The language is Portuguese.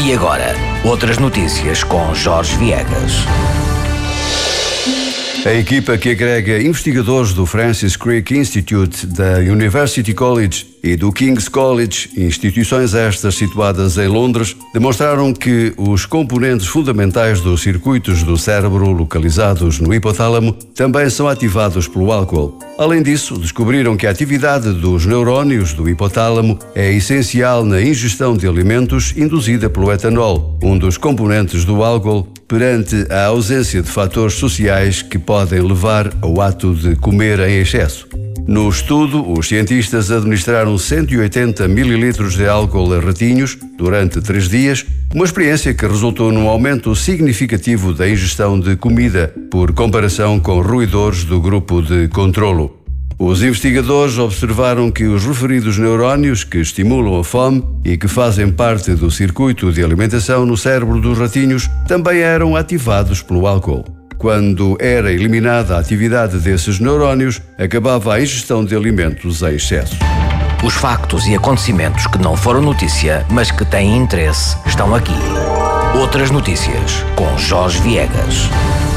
E agora, outras notícias com Jorge Viegas. A equipa que agrega investigadores do Francis Crick Institute, da University College e do King's College, instituições estas situadas em Londres, demonstraram que os componentes fundamentais dos circuitos do cérebro localizados no hipotálamo também são ativados pelo álcool. Além disso, descobriram que a atividade dos neurónios do hipotálamo é essencial na ingestão de alimentos induzida pelo etanol, um dos componentes do álcool, perante a ausência de fatores sociais que podem levar ao ato de comer em excesso. No estudo, os cientistas administraram 180 ml de álcool a ratinhos durante 3 dias, uma experiência que resultou num aumento significativo da ingestão de comida, por comparação com roedores do grupo de controlo. Os investigadores observaram que os referidos neurónios que estimulam a fome e que fazem parte do circuito de alimentação no cérebro dos ratinhos também eram ativados pelo álcool. Quando era eliminada a atividade desses neurónios, acabava a ingestão de alimentos em excesso. Os factos e acontecimentos que não foram notícia, mas que têm interesse, estão aqui. Outras notícias com Jorge Viegas.